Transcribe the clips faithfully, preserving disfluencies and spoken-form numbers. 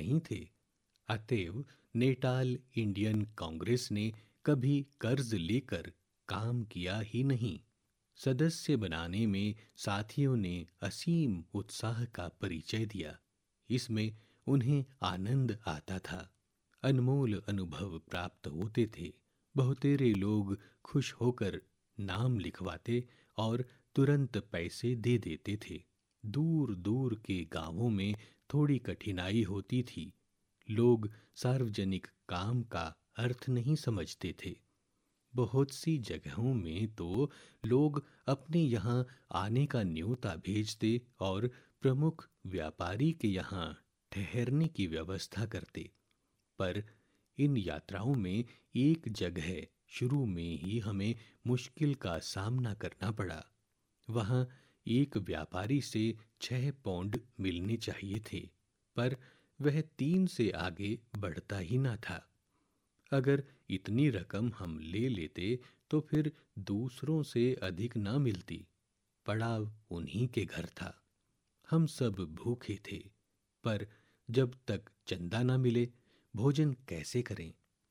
नहीं थे। अतएव नेटाल इंडियन कांग्रेस ने कभी कर्ज लेकर काम किया ही नहीं। सदस्य बनाने में साथियों ने असीम उत्साह का परिचय दिया। इसमें उन्हें आनंद आता था, अनमोल अनुभव प्राप्त होते थे। बहुतेरे लोग खुश होकर नाम लिखवाते और तुरंत पैसे दे देते थे। दूर दूर के गांवों में थोड़ी कठिनाई होती थी। लोग सार्वजनिक काम का अर्थ नहीं समझते थे। बहुत सी जगहों में तो लोग अपने यहाँ आने का न्योता भेजते और प्रमुख व्यापारी के यहाँ ठहरने की व्यवस्था करते। पर इन यात्राओं में एक जगह शुरू में ही हमें मुश्किल का सामना करना पड़ा। वहाँ एक व्यापारी से छह पौंड मिलने चाहिए थे, पर वह तीन से आगे बढ़ता ही ना था। अगर इतनी रकम हम ले लेते तो फिर दूसरों से अधिक ना मिलती। पड़ाव उन्हीं के घर था। हम सब भूखे थे, पर जब तक चंदा ना मिले भोजन कैसे करें।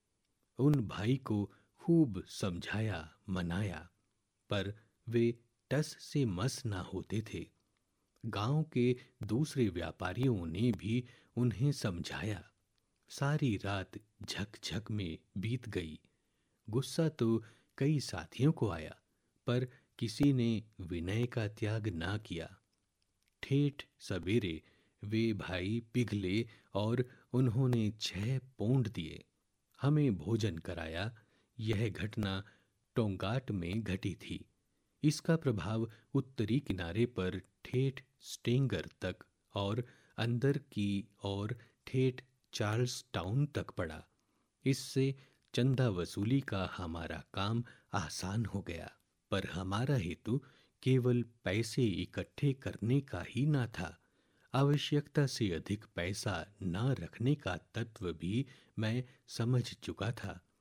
उन भाई को खूब समझाया मनाया, पर वे टस से मस ना होते थे। गांव के दूसरे व्यापारियों ने भी उन्हें समझाया। सारी रात झकझक में बीत गई। गुस्सा तो कई साथियों को आया, पर किसी ने विनय का त्याग ना किया। ठेठ सवेरे वे भाई पिघले और उन्होंने छह पौंड दिए, हमें भोजन कराया। यह घटना टोंगाट में घटी थी। इसका प्रभाव उत्तरी किनारे पर ठेठ स्टेंगर तक और अंदर की ओर ठेठ चार्ल्स टाउन तक पड़ा। इससे चंदा वसूली का हमारा काम आसान हो गया, पर हमारा हेतु केवल पैसे इकट्ठे करने का ही ना था। आवश्यकता से अधिक पैसा ना रखने का तत्व भी मैं समझ चुका था।